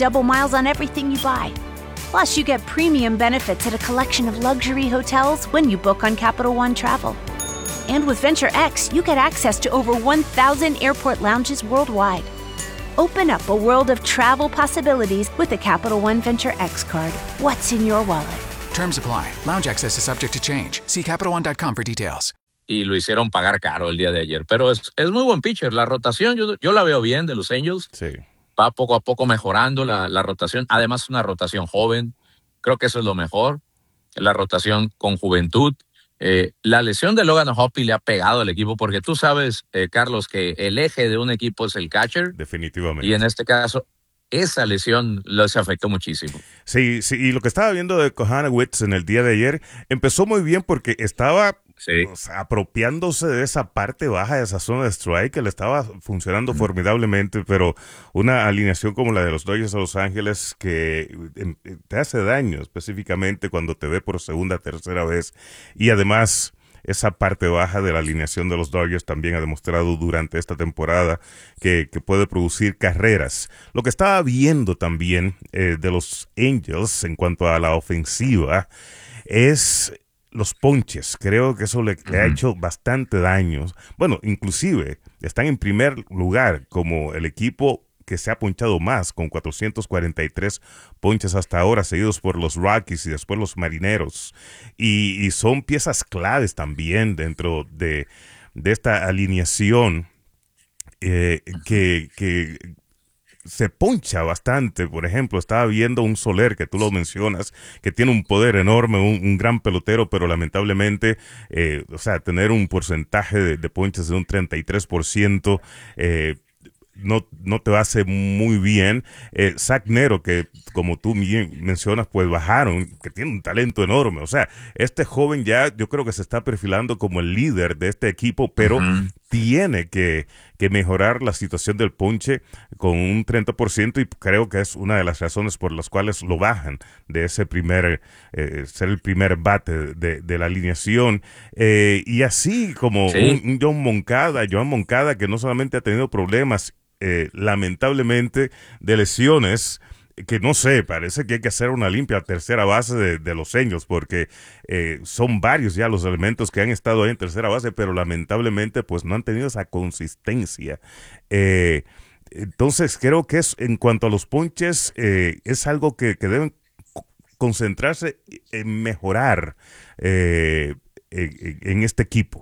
double miles on everything you buy. Plus, you get premium benefits at a collection of luxury hotels when you book on Capital One Travel. And with Venture X, you get access to over 1,000 airport lounges worldwide. Open up a world of travel possibilities with the Capital One Venture X card. What's in your wallet? Terms apply. Lounge access is subject to change. See CapitalOne.com for details. Y lo hicieron pagar caro el día de ayer. Pero es muy buen pitcher. La rotación yo la veo bien de los Angels. Sí. Va poco a poco mejorando la rotación. Además, una rotación joven. Creo que eso es lo mejor. La rotación con juventud. La lesión de Logan O'Hoppe le ha pegado al equipo porque tú sabes, Carlos, que el eje de un equipo es el catcher. Definitivamente. Y en este caso, esa lesión los afectó muchísimo. Sí, y lo que estaba viendo de Kohanewitz en el día de ayer, empezó muy bien porque estaba apropiándose de esa parte baja de esa zona de strike que le estaba funcionando formidablemente, pero una alineación como la de los Dodgers de Los Ángeles que te hace daño, específicamente cuando te ve por segunda, tercera vez, y además esa parte baja de la alineación de los Dodgers también ha demostrado durante esta temporada que puede producir carreras. Lo que estaba viendo también de los Angels en cuanto a la ofensiva es los ponches. Creo que eso le ha hecho bastante daño. Bueno, inclusive están en primer lugar como el equipo que se ha ponchado más, con 443 ponches hasta ahora, seguidos por los Rockies y después los Marineros. Y son piezas claves también dentro de esta alineación que se poncha bastante. Por ejemplo, estaba viendo un Soler, que tú lo mencionas, que tiene un poder enorme, un gran pelotero, pero lamentablemente, tener un porcentaje de ponches de un 33%, no te hace muy bien. Zach Nero, que como tú mencionas, pues bajaron, que tiene un talento enorme. O sea, este joven ya yo creo que se está perfilando como el líder de este equipo, pero tiene que mejorar la situación del ponche con un 30%, y creo que es una de las razones por las cuales lo bajan de ese ser el primer bate de la alineación. Y así como un Joan Moncada, que no solamente ha tenido problemas lamentablemente de lesiones, que no sé, parece que hay que hacer una limpia tercera base de los Angels, porque son varios ya los elementos que han estado ahí en tercera base, pero lamentablemente pues no han tenido esa consistencia. Entonces creo que en cuanto a los ponches, es algo que deben concentrarse en mejorar en este equipo.